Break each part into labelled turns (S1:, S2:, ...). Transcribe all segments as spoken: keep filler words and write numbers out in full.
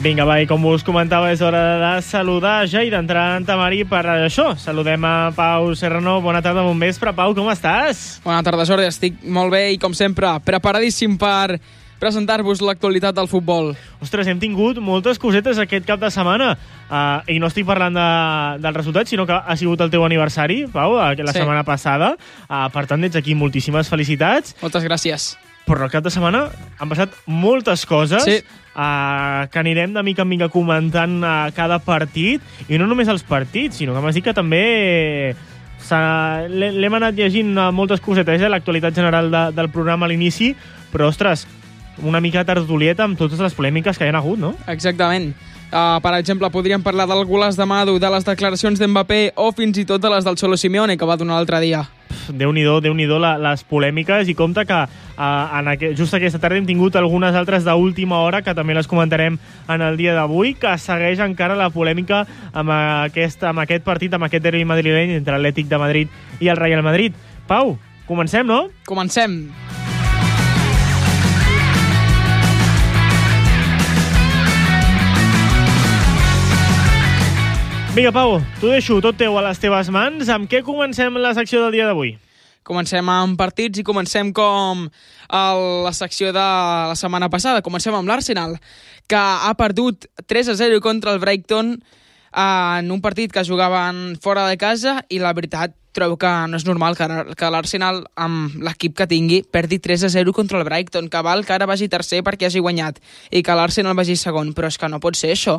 S1: Vinga, va, i com us comentava, és hora de saludar ja i d'entrar en temari per això. Saludem a Pau Serrano. Bona tarda, bon vespre. Pau, com estàs?
S2: Bona tarda, Jordi. Estic molt bé i, com sempre, preparadíssim per presentar-vos l'actualitat del futbol.
S1: Ostres, hem tingut moltes cosetes aquest cap de setmana. Uh, I no estic parlant de, del resultat, sinó que ha sigut el teu aniversari, Pau, la sí. setmana passada. Uh, per tant, ets aquí. Moltíssimes felicitats.
S2: Moltes gràcies.
S1: Però el cap de setmana han passat moltes coses
S2: sí.
S1: uh, que anirem de mica en mica comentant uh, cada partit. I no només els partits, sinó que m'has dit que també l'hem anat llegint moltes cosetes, eh, l'actualitat general de, del programa a l'inici, però, ostres, una mica tertulieta amb totes les polèmiques que hi ha hagut, no?
S2: Exactament. Uh, per exemple, podríem parlar del golaç de Madu, de les declaracions d'Mbappé o fins i tot de les del Cholo Simeone, que va donar l'altre dia.
S1: Déu-n'hi-do, Déu-n'hi-do la, les polèmiques, i compte que uh, en aqu just aquesta tarda hem tingut algunes altres d'última hora que també les comentarem en el dia d'avui, que segueix encara la polèmica amb aquest, amb aquest partit, amb aquest derbi madrileny entre l'Atlètic de Madrid i el Real Madrid. Pau, comencem, no?
S2: Comencem.
S1: Vinga, Pau, t'ho deixo tot teu a les teves mans. Amb què comencem la secció del dia d'avui?
S2: Comencem amb partits i comencem com el, la secció de la setmana passada. Comencem amb l'Arsenal, que ha perdut tres a zero contra el Brighton en un partit que jugaven fora de casa, i la veritat trobo que no és normal que, que l'Arsenal, amb l'equip que tingui, perdi tres a zero contra el Brighton, que val que ara vagi tercer perquè hagi guanyat i que l'Arsenal vagi segon, però és que no pot ser això.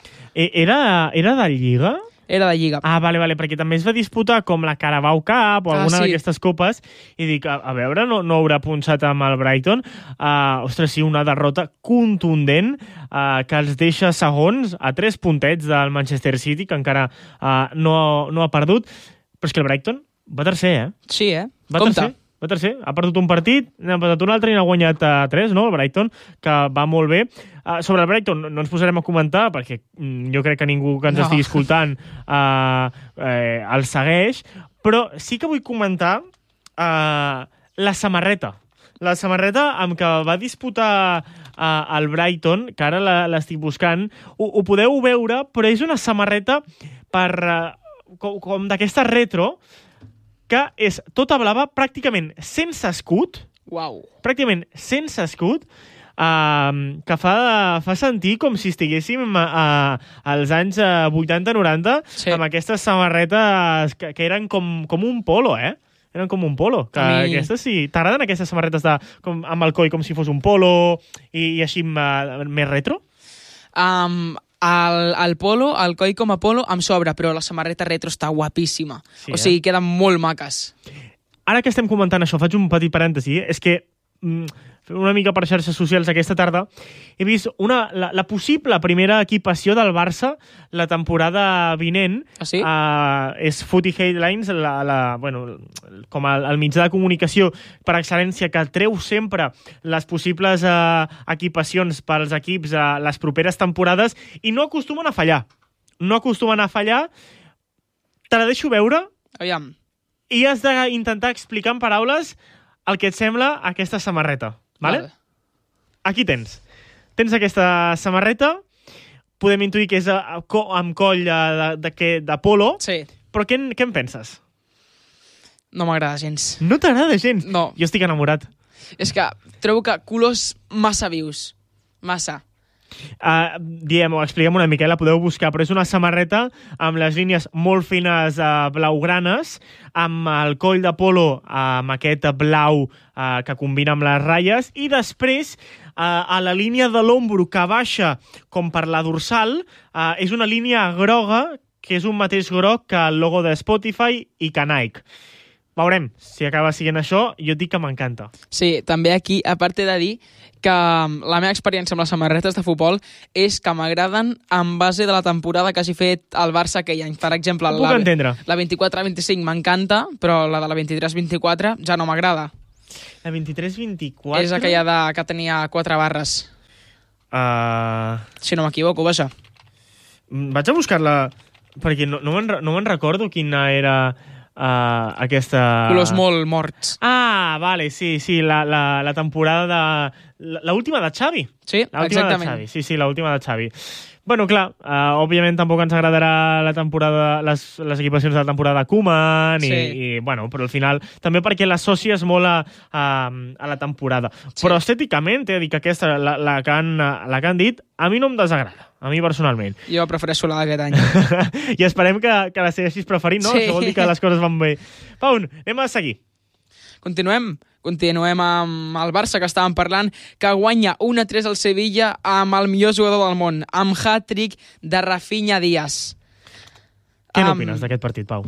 S1: Era, era de Lliga?
S2: Era de Lliga.
S1: Ah, vale, vale, perquè també es va disputar com la Carabao Cup o alguna ah, sí. d'aquestes copes, i dic, a, a veure, no, no haurà punxat amb el Brighton. Uh, ostres, sí, una derrota contundent uh, que els deixa segons a tres puntets del Manchester City, que encara uh, no, no ha perdut. Però és que el Brighton va tercer, eh?
S2: Sí, eh?
S1: Va
S2: Compte.
S1: tercer. Va tercer, ha perdut un partit, n'ha empatat un altre i n'ha guanyat uh, tres, no? El Brighton, que va molt bé. Uh, sobre el Brighton no ens posarem a comentar, perquè mm, jo crec que ningú que ens no. estigui escoltant uh, eh, el segueix, però sí que vull comentar uh, la samarreta. La samarreta amb què va disputar uh, el Brighton, que ara l'estic buscant, ho, ho podeu veure, però és una samarreta per, uh, com, com d'aquesta retro, que és tota blava, pràcticament sense escut,
S2: wow.
S1: pràcticament sense escut, uh, que fa, fa sentir com si estiguéssim uh, als anys uh, vuitanta noranta, sí. amb aquestes samarretes que, que eren com, com un polo, eh? Eren com un polo. Que mi... aquestes sí. T'agraden aquestes samarretes de, com, amb el coll com si fos un polo i, i així uh, més retro?
S2: Um... El, el polo, el coll com a polo, em sobra, però la samarreta retro està guapíssima. Sí, o sigui, eh? Queden molt maques.
S1: Ara que estem comentant això, faig un petit parèntesi, és que mm, una mica per xarxes socials aquesta tarda he vist una, la, la possible primera equipació del Barça la temporada vinent.
S2: Ah, sí?
S1: Uh, és Footy Headlines, la, la, bueno, com el, el mitjà de comunicació per excel·lència que treu sempre les possibles uh, equipacions pels equips a uh, les properes temporades, i no acostumen a fallar. No acostumen a fallar. Te la deixo veure.
S2: Aviam.
S1: I has d'intentar explicar en paraules el que et sembla aquesta samarreta. Vale? Vale. Aquí tens. Tens aquesta samarreta, podem intuir que és amb coll de, de, de, de polo,
S2: sí.
S1: Però què, què en penses?
S2: No m'agrada gens.
S1: No t'agrada gens?
S2: No.
S1: Jo estic enamorat.
S2: És que trobo que colors massa vius. Massa.
S1: Uh, diem, o expliquem una mica, la podeu buscar, però és una samarreta amb les línies molt fines uh, blaugranes, amb el coll de polo uh, amb aquest blau uh, que combina amb les ratlles, i després uh, a la línia de l'ombro que baixa com per la dorsal uh, és una línia groga que és un mateix groc que el logo de Spotify i que Nike. Veurem si acaba sent això. Jo et dic que m'encanta.
S2: Sí, també aquí, a part he de dir que la meva experiència amb les samarretes de futbol és que m'agraden en base de la temporada que hagi fet el Barça aquell any. Per exemple,
S1: Ho puc
S2: la,
S1: entendre.
S2: la vint-i-quatre vint-i-cinc m'encanta, però la de la vint-i-tres vint-i-quatre ja no m'agrada.
S1: La vint-i-tres vint-i-quatre?
S2: És aquella de, que tenia quatre barres.
S1: Uh...
S2: Si no m'equivoco, vaja.
S1: Vaig a buscar-la, perquè no, no me'n no me'n recordo quina era... Uh, aquesta...
S2: Colors molt morts.
S1: Ah, vale, sí, sí, la, la, la temporada de, l'última de Xavi.
S2: Sí, exactament.
S1: De Xavi. Sí, sí, l'última de Xavi. Bueno, clar, uh, òbviament tampoc ens agradarà la temporada, les, les equipacions de la temporada de Koeman, sí. i, i, bueno, però al final també perquè l'associes molt a, a, a la temporada. Sí. Però estèticament, t'he de dir que aquesta, la, la, que han, la que han dit, a mi no em desagrada, a mi personalment.
S2: Jo prefereixo la d'aquest any.
S1: I esperem que, que la segueixis preferint, no? Sí. Això vol dir que les coses van bé. Pau, anem a seguir.
S2: Continuem. Continuem amb el Barça, que estàvem parlant, que guanya un a tres al Sevilla amb el millor jugador del món, amb hat-trick de Rafinha Díaz.
S1: Què um, n'opines d'aquest partit, Pau?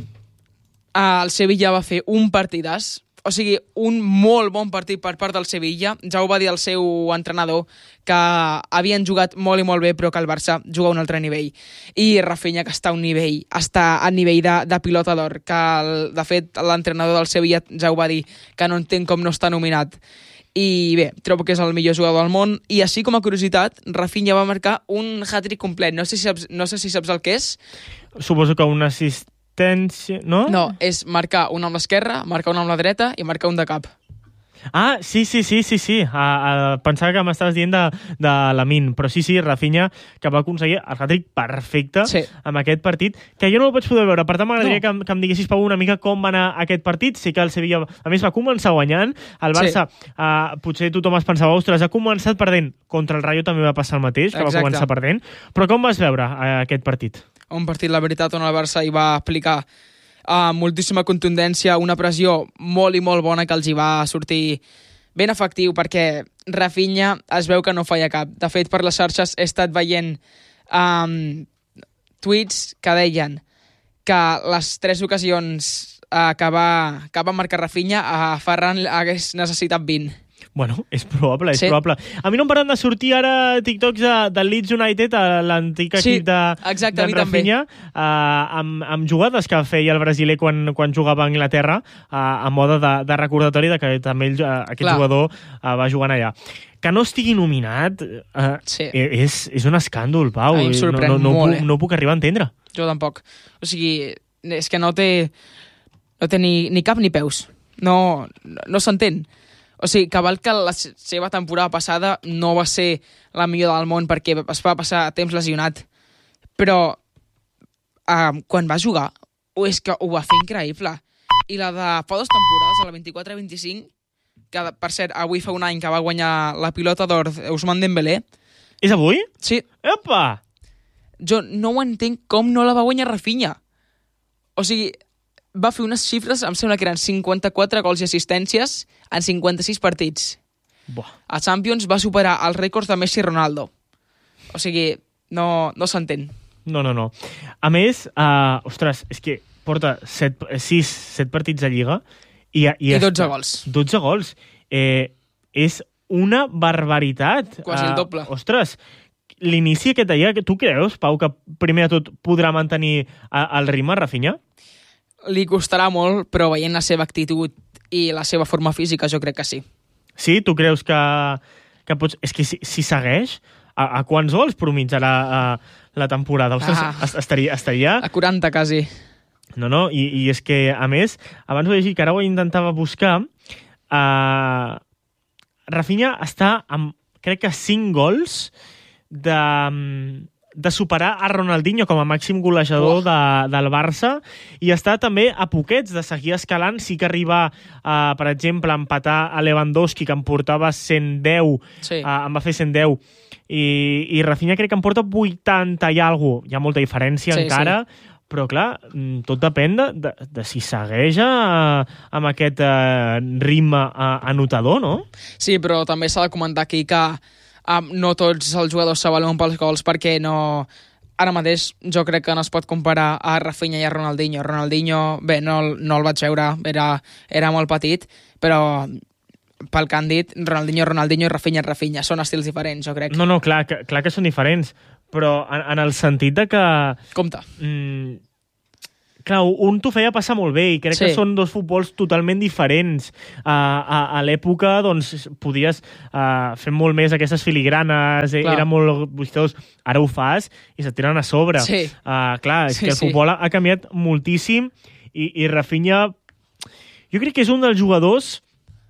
S2: El Sevilla va fer un partidàs, o sigui, un molt bon partit per part del Sevilla. Ja ho va dir el seu entrenador, que havien jugat molt i molt bé, però que el Barça juga a un altre nivell. I Rafinha, que està a un nivell, està a nivell de, de pilota d'or, que el, de fet l'entrenador del Sevilla ja ho va dir, que no entenc com no està nominat. I bé, trobo que és el millor jugador del món. I així com a curiositat, Rafinha va marcar un hat-trick complet. No sé si saps, no sé si saps el que és.
S1: Suposo que un assist no?
S2: No, és marcar un amb l'esquerra, marcar un amb la dreta i marcar un de cap.
S1: Ah, sí, sí, sí, sí, sí. Uh, uh, pensava que m'estaves dient de, de Lamine, però sí, sí, Rafinha, que va aconseguir el hat-trick perfecte sí. amb aquest partit, que jo no el vaig poder veure. Per tant, m'agradaria no. que, que em diguessis, Pau, una mica com va anar aquest partit. Sí que el Sevilla, a més, va començar guanyant. El Barça, sí. uh, potser tothom es pensava, ostres, ha començat perdent. Contra el Rayo també va passar el mateix, que Exacte. va començar perdent. Però com vas veure uh, aquest partit?
S2: Un partit, la veritat, on el Barça hi va aplicar uh, moltíssima contundència, una pressió molt i molt bona que els hi va sortir ben efectiu, perquè Rafinha es veu que no falla cap. De fet, per les xarxes he estat veient um, tuits que deien que les tres ocasions uh, que, va, que va marcar Rafinha, a uh, Ferran hagués necessitat vint.
S1: Bueno, és probable, és
S2: sí.
S1: probable. A mi no em paren de sortir ara TikToks de, del Leeds United, l'antic
S2: sí,
S1: equip de,
S2: exacte,
S1: de Rafinha, uh, amb, amb jugades que feia el brasiler quan, quan jugava a Anglaterra, uh, a mode de, de recordatori de que també el, uh, aquest Clar. jugador uh, va jugant allà. Que no estigui nominat uh,
S2: sí.
S1: és, és un escàndol, Pau.
S2: A mi em sorprèn
S1: no, no, no,
S2: molt,
S1: puc,
S2: eh?
S1: no puc arribar a entendre.
S2: Jo tampoc. O sigui, és que no té, no té ni, ni cap ni peus. No, no, no s'entén. O sigui, que val que la seva temporada passada no va ser la millor del món perquè es va passar temps lesionat, però uh, quan va jugar o és que ho va fer increïble. I la de fa dues temporades, a la vint-i-quatre vint-i-cinc, que per cert, avui fa un any que va guanyar la pilota d'or Ousmane Dembélé.
S1: És avui?
S2: Sí.
S1: Epa!
S2: Jo no ho entenc com no la va guanyar Rafinha. O sigui, va fer unes xifres, em sembla que eren cinquanta-quatre gols i assistències en cinquanta-sis partits.
S1: Buah.
S2: A Champions va superar els rècords de Messi i Ronaldo. O sigui, no, no s'entén.
S1: No, no, no. A més, uh, ostres, és que porta sis set partits de Lliga i, i,
S2: I dotze gols.
S1: dotze gols. Eh, és una barbaritat.
S2: Quasi el doble.
S1: Uh, ostres, l'inici aquest d'ahir, tu creus, Pau, que primer de tot podrà mantenir uh, el ritme, Rafinha?
S2: Li costarà molt, però veient la seva actitud i la seva forma física, jo crec que sí.
S1: Sí? Tu creus que, que pots... És que si, si segueix, a, a quants gols promitjarà a, la temporada? Ostres, ah. estaria, estaria...
S2: A quaranta, quasi.
S1: No, no, i, i és que, a més, abans ho he llegit, que ara ho intentava buscar, uh, Rafinha està amb, crec que, cinc gols de... de superar a Ronaldinho com a màxim golejador de, del Barça i està també a poquets de seguir escalant. Sí que arriba, uh, per exemple, a empatar a Lewandowski, que em portava cent deu, sí. uh, em va fer cent deu, i, i Rafinha crec que em porta vuitanta i alguna cosa. Hi ha molta diferència sí, encara, sí. Però clar, tot depèn de, de, de si segueix uh, amb aquest uh, ritme uh, anotador, no?
S2: Sí, però també s'ha de comentar aquí que Um, no tots els jugadors s'avaluen pels gols, perquè no... Ara mateix jo crec que no es pot comparar a Rafinha i a Ronaldinho. Ronaldinho, bé, no, no el vaig veure, era, era molt petit, però pel que han dit, Ronaldinho, Ronaldinho i Rafinha, Rafinha. Són estils diferents, jo crec.
S1: No, no, clar que, clar que són diferents, però en, en el sentit de que...
S2: Compte.
S1: Mm, clar, un t'ho feia passar molt bé i crec sí. que són dos futbols totalment diferents. Uh, a a l'època doncs, podies uh, fer molt més aquestes filigranes, clar. Era molt boixitós. Ara ho fas i se't tiren a sobre.
S2: Sí.
S1: Uh, clar, és
S2: sí,
S1: que el
S2: sí.
S1: futbol ha canviat moltíssim i, i Rafinha jo crec que és un dels jugadors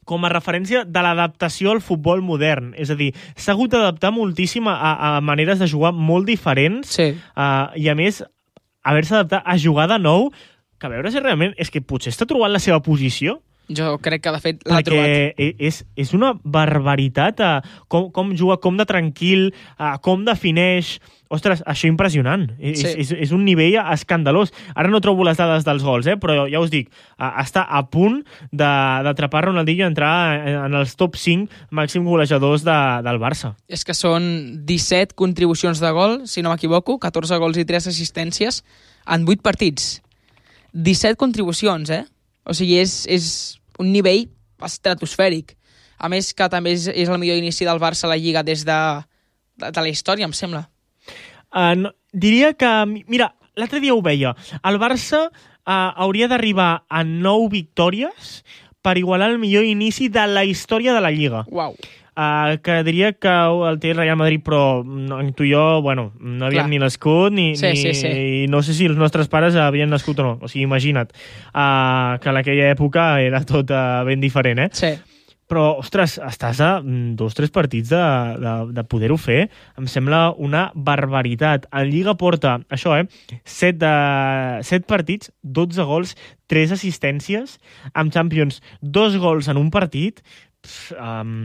S1: com a referència de l'adaptació al futbol modern. És a dir, s'ha hagut d'adaptar moltíssim a, a maneres de jugar molt diferents
S2: sí.
S1: uh, i, a més, haver-se adaptat a jugar de nou, que a veure si realment és que potser està trobant la seva posició.
S2: Jo crec que, de fet, l'ha trobat.
S1: Perquè és, és una barbaritat uh, com, com juga, com de tranquil, uh, com defineix... Ostres, això impressionant. Sí. És, és, és un nivell escandalós. Ara no trobo les dades dels gols, eh? Però ja us dic, està a punt d'atrapar Ronaldinho i entrar en els top cinc màxim golejadors de, del Barça.
S2: És que són disset contribucions de gol, si no m'equivoco, catorze gols i tres assistències en vuit partits. disset contribucions, eh? O sigui, és, és un nivell estratosfèric. A més, que també és, és el millor inici del Barça a la Lliga des de, de, de la història, em sembla.
S1: Uh, no, diria que... Mira, l'altre dia ho veia. El Barça uh, hauria d'arribar a nou victòries per igualar el millor inici de la història de la Lliga.
S2: Uau.
S1: Uh, que diria que el té el Real Madrid, però no, tu i jo, bueno, no havíem Clar. ni nascut, ni,
S2: sí,
S1: ni,
S2: sí, sí.
S1: i no sé si els nostres pares havien nascut o no. O sigui, imagina't uh, que en aquella època era tot uh, ben diferent, eh?
S2: Sí.
S1: Però, ostres, estàs a dos o tres partits de, de, de poder-ho fer. Em sembla una barbaritat. En Lliga porta, això, eh? set, de, set partits, dotze gols, tres assistències. Amb Champions, dos gols en un partit. Pff, um,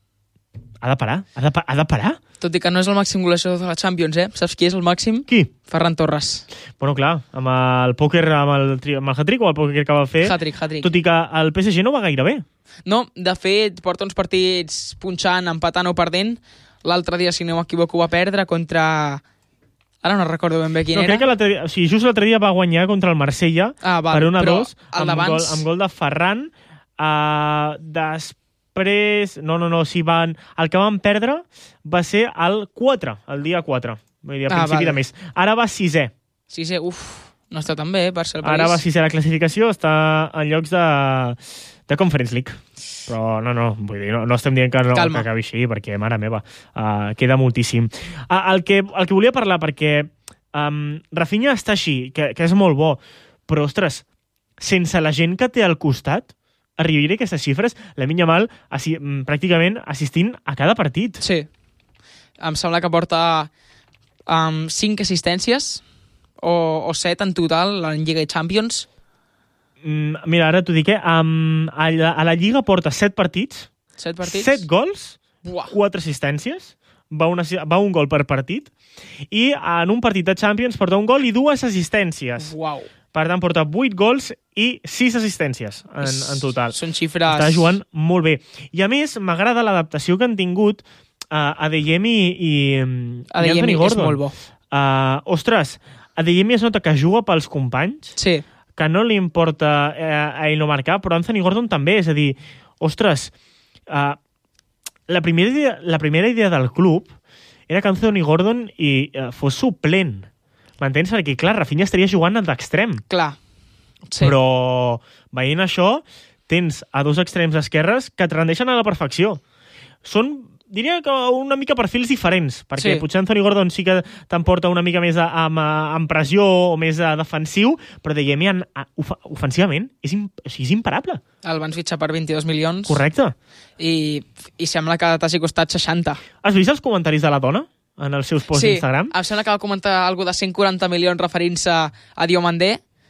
S1: ha de parar, ha de, ha de parar.
S2: Tot i que no és el màxim golejador de la Champions, eh? Saps qui és el màxim?
S1: Qui?
S2: Ferran Torres.
S1: Bueno, clar, amb el pòquer, amb el, amb el hat-trick o el pòquer que va fer...
S2: Hat-trick, hat-trick.
S1: Tot i que el P S G no va gaire bé.
S2: No, de fet, porta uns partits punxant, empatant o perdent. L'altre dia, si no m'equivoco, va perdre contra... Ara no recordo ben bé quin
S1: no,
S2: era.
S1: Crec que l'altre dia, o sigui, just l'altre dia va guanyar contra el Marsella
S2: ah, val,
S1: per un a dos
S2: amb,
S1: gol, amb gol de Ferran. Uh, després... No, no, no, si van... El que van perdre va ser el quatre, el dia quatre. Vull dir, a
S2: ah,
S1: principi
S2: vale.
S1: de mes. Ara va sisè.
S2: Sisè, uf, no està tan bé, per ser el país.
S1: Ara va sisè la classificació, està en llocs de, de Conference League. Però no, no, vull dir, no, no estem dient que, no, que acabi així, perquè, mare meva, uh, queda moltíssim. Uh, el, que, el que volia parlar, perquè um, Rafinha està així, que, que és molt bo, però, ostres, sense la gent que té al costat, arribaria a aquestes xifres, Lamine Yamal assi, pràcticament assistint a cada partit.
S2: Sí. Em sembla que porta um, cinc assistències o, o set en total en Lliga i Champions.
S1: Mm, mira, ara t'ho dic, eh? Um, a, la, a la Lliga porta set partits,
S2: set partits,
S1: set gols,
S2: Buah.
S1: quatre assistències, va, una, va un gol per partit, i en un partit de Champions porta un gol i dues assistències.
S2: Uau.
S1: Per tant, porta vuit gols i sis assistències en, en total.
S2: Són xifres...
S1: Està jugant molt bé. I a més, m'agrada l'adaptació que han tingut uh, Adeyemi i, i Anthony Gordon.
S2: És molt bo.
S1: Uh, ostres, Adeyemi es nota que juga pels companys,
S2: sí.
S1: que no li importa eh, a ell no marcar, però Anthony Gordon també. És a dir, ostres, uh, la, primera idea, la primera idea del club era que Anthony Gordon i, uh, fos suplent. M'entens? Perquè, clar, Rafinha estaria jugant d'extrem.
S2: Clar. Sí.
S1: Però, veient això, tens a dos extrems esquerres que et rendeixen a la perfecció. Són, diria que una mica perfils diferents, perquè sí. Potser Anthony Gordon sí que t'emporta una mica més a, a, amb pressió o més a defensiu, però Adeyemi of, ofensivament és, imp, o sigui, és imparable.
S2: El van fitxar per vint-i-dos milions.
S1: Correcte.
S2: I, i sembla que t'hagi costat seixanta.
S1: Has vist els comentaris de la dona en els seus posts
S2: sí,
S1: d'Instagram?
S2: Sí, em sembla que va comentar alguna de cent quaranta milions referint-se a Diomandé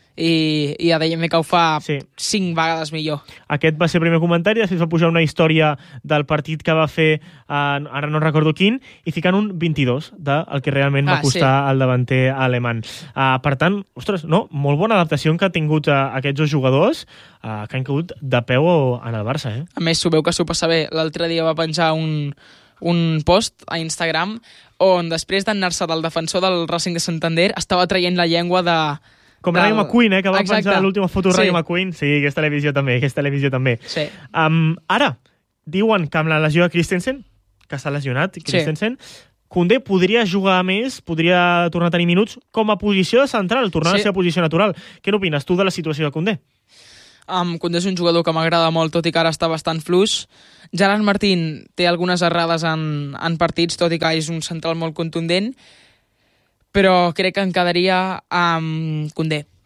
S2: i, i a Adeyemi que ho fa sí. cinc vegades millor.
S1: Aquest va ser el primer comentari, després va pujar una història del partit que va fer, eh, ara no recordo quin, i ficant un vint-i-dos del que realment ah, va costar sí. el davanter alemany. Uh, per tant, ostres, no, molt bona adaptació que han tingut uh, aquests dos jugadors uh, que han caigut de peu en el Barça. Eh?
S2: A més, s'ho veu que s'ho passa bé. L'altre dia va penjar un, un post a Instagram on després d'anar-se del defensor del Racing de Santander estava traient la llengua de...
S1: Com del... Rayo McQueen, eh, que va Exacte. penjar l'última foto de sí. Rayo McQueen. Sí, que és televisió també, que és televisió també.
S2: Sí.
S1: Um, ara, diuen que amb la lesió de Christensen, que s'ha lesionat, Christensen, sí. Koundé podria jugar més, podria tornar a tenir minuts com a posició central, tornar sí. a la seva posició natural. Què n'opines tu de la situació de Koundé?
S2: Um, Koundé és un jugador que m'agrada molt, tot i que ara està bastant fluix. Gerard Martín té algunes errades en, en partits, tot i que és un central molt contundent, però crec que em quedaria amb Koundé.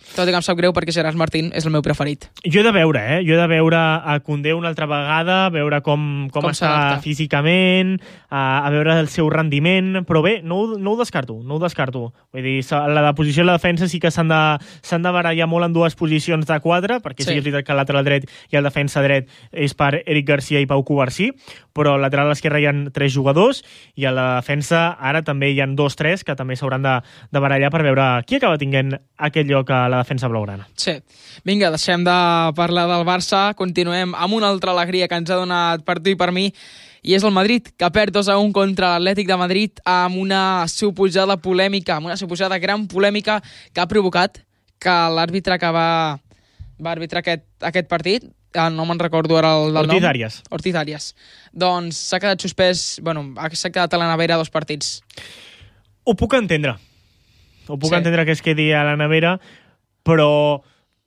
S2: Tot i que em sap greu perquè Gerard Martín és el meu preferit.
S1: Jo he de veure, eh? Jo he de veure a Koundé una altra vegada, veure com, com, com està físicament, a, a veure el seu rendiment, però bé, no, ho- no ho descarto, no ho descarto. Vull dir, sa- la de posició i la defensa sí que s'han de, s'han de barallar molt en dues posicions de quatre, perquè sí,
S2: Sí.
S1: sí que és veritat que el lateral dret i el defensa dret és per Eric Garcia i Pau Covarsí, però al lateral esquerre hi ha tres jugadors i a la defensa ara també hi ha dos, tres, que també s'hauran de, de barallar per veure qui acaba tinguent aquest lloc a la defensa blaugrana.
S2: Sí. Vinga, deixem de parlar del Barça, continuem amb una altra alegria que ens ha donat per tu i per mi, i és el Madrid, que perd dos a un contra l'Atlètic de Madrid amb una suposada polèmica, amb una suposada gran polèmica que ha provocat que l'àrbitre que va, va arbitrar aquest, aquest partit, eh, no me'n recordo ara el del
S1: Ortiz
S2: nom.
S1: Arias.
S2: Ortiz Arias. Doncs s'ha quedat suspès, bueno, ha- s'ha quedat a la nevera dos partits.
S1: Ho puc entendre. Ho puc
S2: Sí.
S1: entendre que es quedi a la nevera, però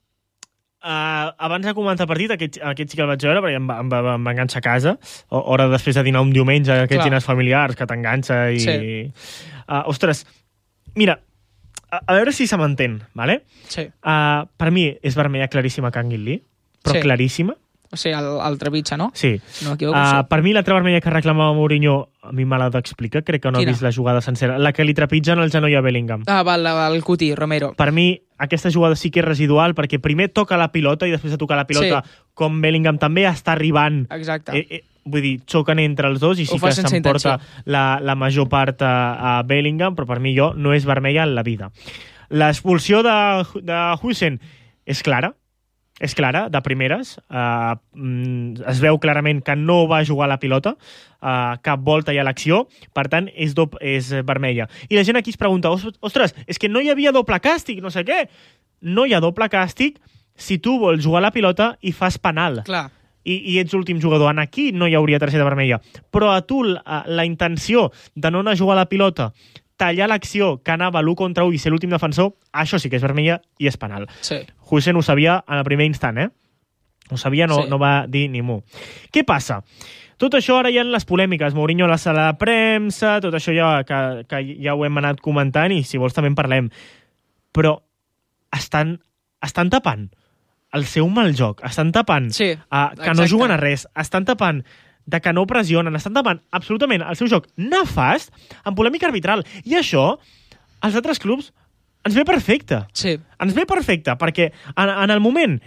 S1: uh, abans de començar el partit, aquest, aquest sí que el vaig veure, perquè em va, em va, em va enganxar a casa, o- hora després de dinar un diumenge, aquests
S2: Clar.
S1: dinars familiars que t'enganxa i...
S2: Sí.
S1: Uh, ostres, mira, a, a veure si se m'entén, ¿vale?
S2: Sí.
S1: Uh, per mi és vermella claríssima Kang In Lee, però
S2: Sí.
S1: claríssima.
S2: O sigui, el, el Trevitge, no?
S1: Sí.
S2: Si no m'equivoco,
S1: Uh,
S2: sí.
S1: per mi l'altra vermella que reclamava Mourinho, a mi me l'ha d'explicar, crec que no
S2: Quina?
S1: he vist la jugada sencera, la que li trepitgen el genoll a Bellingham.
S2: Ah, val, el Cuti, Romero.
S1: Per mi, aquesta jugada sí que és residual, perquè primer toca la pilota i després de tocar la pilota,
S2: Sí.
S1: com Bellingham també està arribant.
S2: Exacte.
S1: Eh, eh, vull dir, xoquen entre els dos i sí
S2: Ho fa
S1: que
S2: sense
S1: s'emporta
S2: intenció.
S1: la, la major part a, a Bellingham, però per mi jo no és vermella en la vida. L'expulsió de, de Huijsen és clara, és clara, de primeres. Uh, mm, es veu clarament que no va jugar la pilota, uh, cap volta hi ha l'acció, per tant, és, do, és vermella. I la gent aquí es pregunta, "Os- ostres, és que no hi havia doble càstig, no sé què." No hi ha doble càstig si tu vols jugar la pilota i fas penal.
S2: Clar.
S1: I, i ets l'últim jugador. En aquí no hi hauria targeta vermella. Però a tu la, la intenció de no anar a jugar a la pilota, tallar l'acció que anava l'u contra u i ser l'últim defensor, això sí que és vermella i és penal.
S2: Sí.
S1: Huijsen ho sabia en el primer instant, eh? Ho sabia, no,
S2: Sí.
S1: no va dir ni mu. Què passa? Tot això ara hi ha les polèmiques. Mourinho a la sala de premsa, tot això ja, que, que ja ho hem anat comentant i si vols també en parlem. Però estan, estan tapant el seu mal joc, estan tapant
S2: Sí,
S1: uh, que no
S2: exacte.
S1: juguen a res, estan tapant de que no pressionen, estan tapant absolutament el seu joc nefast amb polèmica arbitral. I això, als altres clubs, ens ve perfecte.
S2: Sí.
S1: Ens ve perfecte, perquè en, en el moment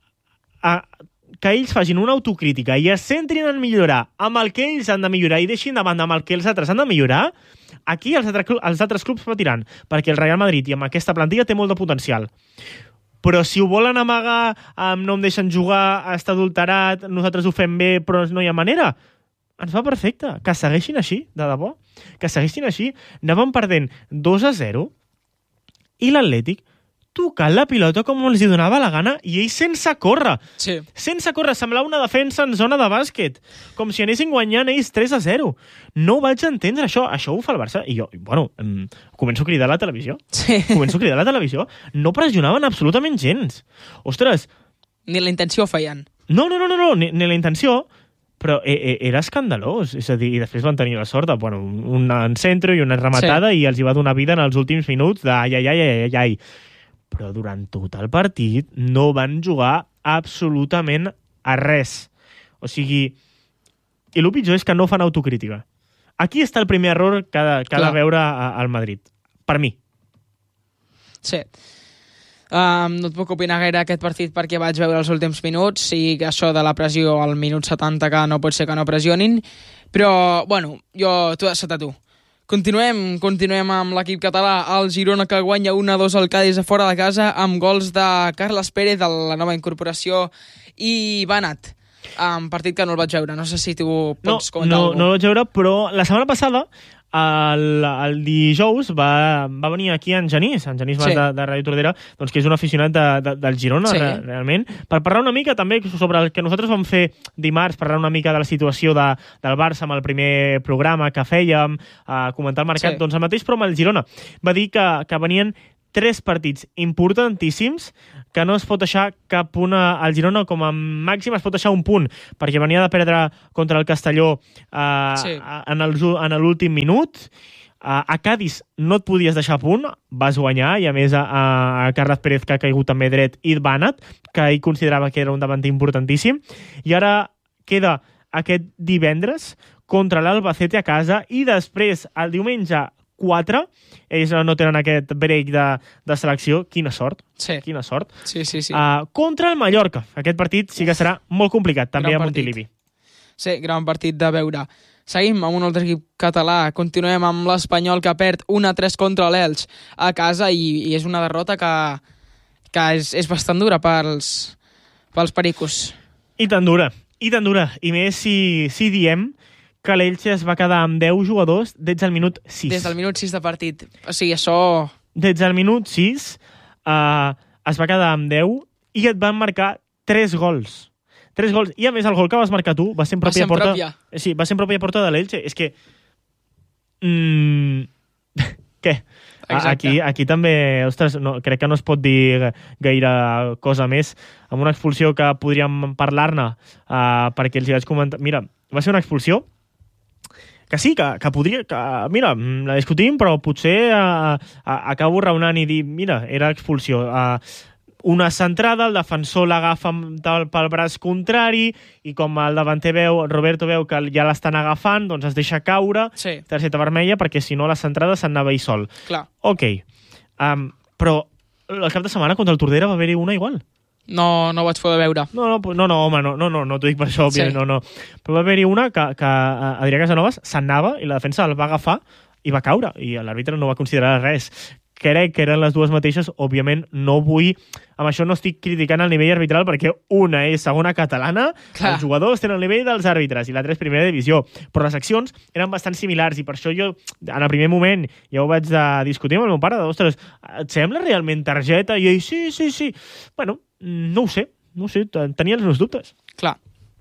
S1: a, que ells facin una autocrítica i es centrin en millorar amb el que ells han de millorar i deixin de banda amb el que els altres han de millorar, aquí els altres, clu- els altres clubs patiran, perquè el Real Madrid i amb aquesta plantilla té molt de potencial. Però si ho volen amagar amb no em deixen jugar, està adulterat, nosaltres ho fem bé, però no hi ha manera, ens va perfecte. Que segueixin així, de debò. Que segueixin així. Anàvem perdent dos a zero i l'Atlètic tocant la pilota com els hi donava la gana i ells sense córrer.
S2: Sí.
S1: Sense córrer, semblava una defensa en zona de bàsquet. Com si anessin guanyant ells tres a zero. No ho vaig entendre, això. Això ho fa el Barça. I jo, bueno, em, començo a cridar a la televisió.
S2: Sí.
S1: Començo a cridar a la televisió. No pressionaven absolutament gens. Ostres,
S2: Ni la intenció feien.
S1: no, no, no, no, no ni, ni la intenció, però e, e, era escandalós. És a dir, i després van tenir la sort de, bueno, un encentro i una rematada sí. i els hi va donar vida en els últims minuts de ai, ai, ai, ai, ai, ai. Però durant tot el partit no van jugar absolutament a res. O sigui, i el pitjor és que no fan autocrítica. Aquí està el primer error que ha de, que ha de veure a- al Madrid. Per mi.
S2: Sí. Um, no et puc opinar gaire aquest partit perquè vaig veure els últims minuts i que això de la pressió al minut setanta que no pot ser que no pressionin, però, bueno, jo t'ho he deixat a tu. Continuem, continuem amb l'equip català, el Girona, que guanya un a dos al Cádiz a fora de casa amb gols de Carles Pérez, de la nova incorporació, i Banat. Um, partit que no el vaig veure, no sé si tu pots
S1: no,
S2: comentar
S1: no,
S2: alguna
S1: no el vaig veure, però la setmana passada, el, el dijous, va, va venir aquí en Genís, en Genís Mas
S2: Sí.
S1: de, de Ràdio Tordera, doncs, que és un aficionat de, de, del Girona,
S2: Sí.
S1: re, realment, per parlar una mica també sobre el que nosaltres vam fer dimarts, parlar una mica de la situació de, del Barça amb el primer programa que fèiem, a comentar el mercat,
S2: Sí.
S1: doncs el mateix, però amb el Girona. Va dir que, que venien tres partits importantíssims que no es pot deixar cap una al Girona, com a màxim es pot deixar un punt, perquè venia de perdre contra el Castelló eh,
S2: Sí.
S1: en el- en l'últim minut, A, a Cádiz no et podies deixar a punt, vas guanyar, i a més a, a Carles Pérez, que ha caigut també dret, i Bànat, que ell considerava que era un davanter importantíssim, i ara queda aquest divendres contra l'Albacete a casa, i després, el diumenge quatre, ells no tenen aquest break de, de selecció. Quina sort,
S2: sí.
S1: quina sort.
S2: Sí, sí, sí.
S1: Uh, contra el Mallorca. Aquest partit sí que serà molt complicat, també a Montilivi.
S2: Sí, gran partit de veure. Seguim amb un altre equip català. Continuem amb l'Espanyol, que perd un a tres contra l'Elx a casa, i, i és una derrota que, que és, és bastant dura pels, pels pericos.
S1: I tan dura, i tan dura. I més si, si diem que l'Elche es va quedar amb deu jugadors des del minut sis.
S2: Des del minut sis de partit. O sigui, això...
S1: Des del minut sis uh, es va quedar amb deu i et van marcar tres gols. Tres gols. I a més el gol que vas marcar tu va ser en pròpia porta... Pròpia. Sí, va ser en pròpia porta de l'Elche. És que... Mm... Què? Exacte. Aquí, aquí també, ostres, no, crec que no es pot dir gaire cosa més. Amb una expulsió que podríem parlar-ne, uh, perquè els hi vaig comentar... Mira, va ser una expulsió que sí, que, que podria... Que, mira, la discutim, però potser uh, uh, acabo raonant i dir, mira, era expulsió. Uh, una centrada, el defensor l'agafa pel braç contrari, i com el davanter veu, Roberto veu que ja l'estan agafant, doncs es deixa caure,
S2: sí.
S1: Targeta vermella, perquè si no la centrada se'n anava ell sol.
S2: Clar.
S1: Ok. Um, però el cap de setmana contra el Tordera va haver-hi una igual.
S2: No, no ho vaig poder veure.
S1: No, no, no, no home, no, no, no, no t'ho dic per això, òbviament,
S2: sí.
S1: no, no. Però va haver-hi una que, que Adrià Casanovas s'anava i la defensa el va agafar i va caure, i l'àrbitre no va considerar res. Crec que eren les dues mateixes. Òbviament no vull... Amb això no estic criticant el nivell arbitral, perquè una és segona catalana, clar. Els jugadors tenen el nivell dels àrbitres i l'altra és primera divisió, però les accions eren bastant similars, i per això jo en el primer moment ja ho vaig de discutir amb el meu pare, ostres, et sembla realment targeta? I ell, sí, sí, sí. Bueno, no ho sé, no ho sé, tenia els meus dubtes.
S2: Clar.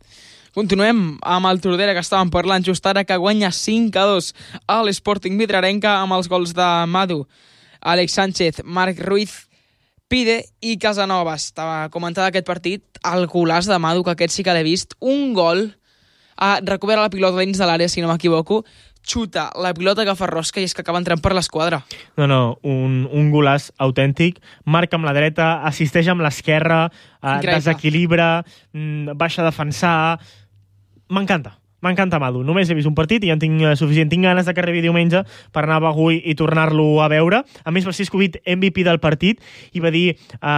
S2: Continuem amb el Tordera, que estàvem parlant just ara, que guanya cinc a dos a l'Sporting Vidrarenca amb els gols de Madu, Àlex Sánchez, Marc Ruiz, Pide i Casanovas. Estava comentant aquest partit, el golaç de Madu, que aquest sí que l'he vist, un gol, ah, recupera la pilota dins de l'àrea, si no m'equivoco, xuta la pilota que fa rosca i és que acaba entrant per l'esquadra.
S1: No, no, un, un golaç autèntic, marca amb la dreta, assisteix amb l'esquerra, eh, desequilibra, baixa a defensar... M'encanta. M'encanta Madu. Només he vist un partit i ja en tinc suficient. Tinc ganes de que arribi diumenge per anar a Bagui i tornar-lo a veure. A més, va ser escollit M V P del partit i va dir...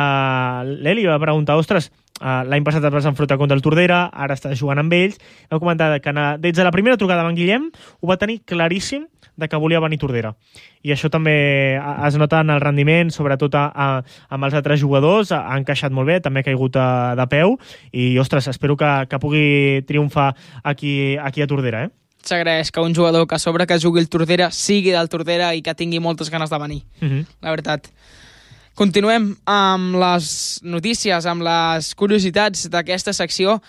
S1: Uh, L'Eli va preguntar, ostres, uh, l'any passat et vas enfrontar contra el Tordera, ara estàs jugant amb ells. Va comentar que des de la primera trucada amb en Guillem ho va tenir claríssim de que volia venir Tordera. I això també es nota en el rendiment, sobretot a, a, amb els altres jugadors. Ha encaixat molt bé, també ha caigut a, de peu, i, ostres, espero que, que pugui triomfar aquí, aquí a Tordera, eh?
S2: S'agraeix que un jugador que a sobre que jugui el Tordera sigui del Tordera i que tingui moltes ganes de venir, uh-huh. La veritat. Continuem amb les notícies, amb les curiositats d'aquesta secció,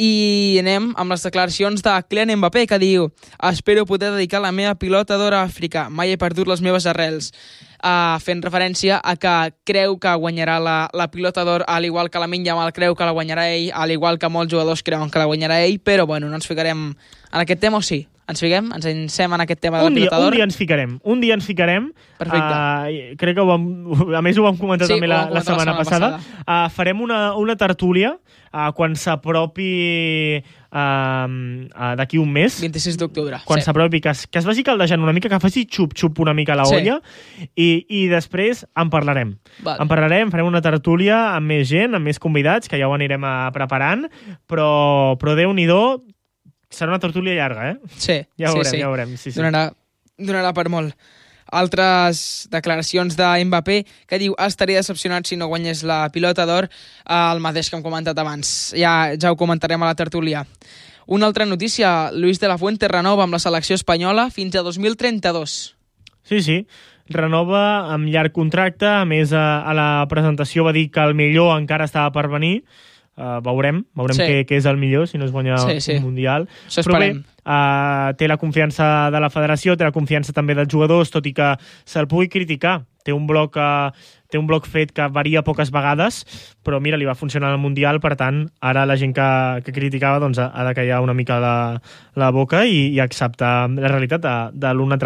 S2: i anem amb les declaracions de Kylian Mbappé, que diu: espero poder dedicar la meva pilota d'or a Àfrica, mai he perdut les meves arrels. Uh, fent referència a que creu que guanyarà la, la pilota d'or, al igual que Lamine Yamal creu que la guanyarà ell, al igual que molts jugadors creuen que la guanyarà ell, però bueno, no ens ficarem en aquest tema, o sí? Ens fiquem? Ens encem en aquest tema de la pilota d'or?
S1: Un dia ens ficarem. Un dia ens ficarem.
S2: Perfecte.
S1: Uh, crec que ho vam, a més ho vam comentar
S2: sí,
S1: també la, la, setmana
S2: la setmana
S1: passada.
S2: passada.
S1: Uh, farem una, una tertúlia uh, quan s'apropi uh, uh, d'aquí un mes.
S2: vint-i-sis d'octubre.
S1: Quan
S2: sí.
S1: s'apropi, que, que es vagi caldejant una mica, que faci xup-xup una mica a la olla, sí. i, i després en parlarem.
S2: Vale.
S1: En parlarem, farem una tertúlia amb més gent, amb més convidats, que ja ho anirem a preparant, però, però Déu-n'hi-do, serà una tertúlia llarga, eh?
S2: Sí,
S1: ja ho
S2: sí,
S1: veurem,
S2: sí.
S1: ja ho veurem. Sí, sí.
S2: Donarà, donarà per molt. Altres declaracions de Mbappé, que diu: estaria decepcionat si no guanyés la pilota d'or, el mateix que hem comentat abans. Ja, ja ho comentarem a la tertúlia. Una altra notícia: Luis de la Fuente renova amb la selecció espanyola fins a dos mil trenta-dos.
S1: Sí, sí. Renova amb llarg contracte. A més, a, a la presentació va dir que el millor encara estava per venir. Uh, veurem, veurem sí. què, què és el millor si no es guanya sí, sí. un Mundial.
S2: Això
S1: però bé,
S2: esperem.
S1: uh, té la confiança de la federació, té la confiança també dels jugadors, tot i que se'l pugui criticar. Té un bloc, uh, té un bloc fet que varia poques vegades, però mira, li va funcionar el Mundial, per tant, ara la gent que, que criticava doncs, ha de callar una mica la, la boca i, i acceptar la realitat de, de l'un altre